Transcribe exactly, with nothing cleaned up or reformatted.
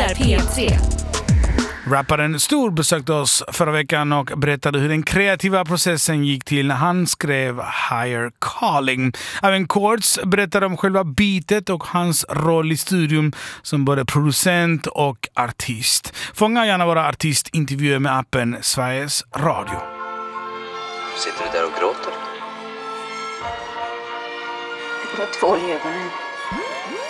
är P tre. Rapparen Stor besökte oss förra veckan och berättade hur den kreativa processen gick till när han skrev Higher Calling. Även Chords berättade om själva beatet och hans roll i studion som både producent och artist. Fånga gärna våra artistintervjuer med appen Sveriges Radio. Sitter du där och gråter? Det var två i ögonen.